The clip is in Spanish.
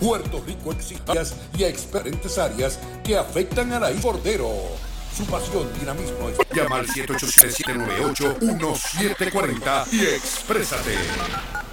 Puerto Rico exige y a experentes áreas que afectan a la isla Cordero. Su pasión, dinamismo. Llama al 787-798-1740 y exprésate.